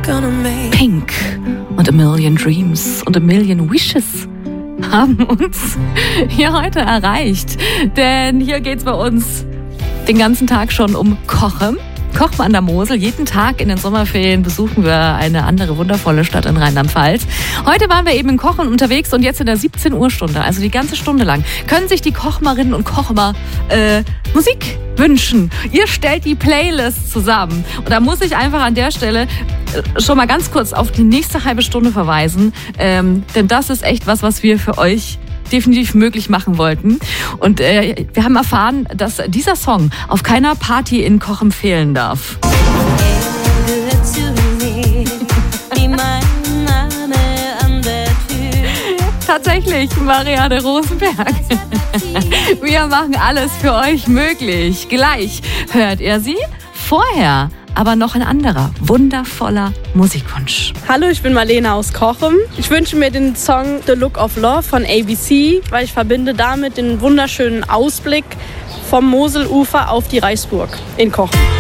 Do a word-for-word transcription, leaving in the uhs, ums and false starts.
Pink und A Million Dreams und A Million Wishes haben uns hier heute erreicht. Denn hier geht es bei uns den ganzen Tag schon um Kochen. Kochen an der Mosel. Jeden Tag in den Sommerferien besuchen wir eine andere wundervolle Stadt in Rheinland-Pfalz. Heute waren wir eben in Kochen unterwegs und jetzt in der siebzehn Uhr Stunde, also die ganze Stunde lang, können sich die Kochmarinnen und Kochmer äh, Musik wünschen. Ihr stellt die Playlist zusammen. Und da muss ich einfach an der Stelle schon mal ganz kurz auf die nächste halbe Stunde verweisen. Ähm, denn das ist echt was, was wir für euch definitiv möglich machen wollten. Und äh, wir haben erfahren, dass dieser Song auf keiner Party in Cochem fehlen darf. Tatsächlich, Marianne Rosenberg. Wir machen alles für euch möglich. Gleich hört ihr sie. Vorher aber noch ein anderer wundervoller Musikwunsch. Hallo, ich bin Marlene aus Cochem. Ich wünsche mir den Song The Look of Love von A B C, weil ich verbinde damit den wunderschönen Ausblick vom Moselufer auf die Reichsburg in Cochem.